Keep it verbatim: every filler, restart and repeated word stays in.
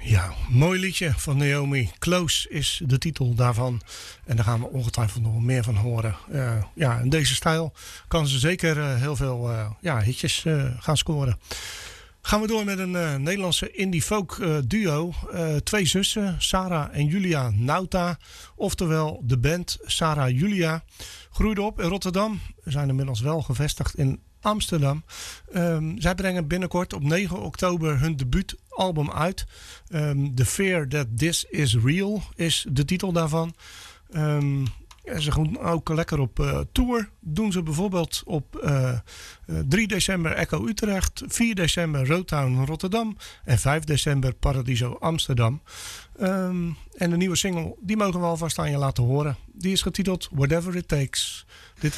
Ja, mooi liedje van Naomi. Close is de titel daarvan. En daar gaan we ongetwijfeld nog meer van horen. Uh, ja, in deze stijl kan ze zeker uh, heel veel uh, ja, hitjes uh, gaan scoren. Gaan we door met een uh, Nederlandse indie folk uh, duo. Uh, twee zussen, Sarah en Julia Nauta. Oftewel de band Sarah Julia. Groeide op in Rotterdam. Zijn inmiddels wel gevestigd in Amsterdam. Um, zij brengen binnenkort op negen oktober hun debuutalbum uit. Um, The Fear That This Is Real is de titel daarvan. Um, ja, ze gaan ook lekker op uh, tour. Doen ze bijvoorbeeld op uh, uh, drie december Echo Utrecht, vier december Roadtown Rotterdam en vijf december Paradiso Amsterdam. Um, en de nieuwe single, die mogen we alvast aan je laten horen. Die is getiteld Whatever It Takes. Dit is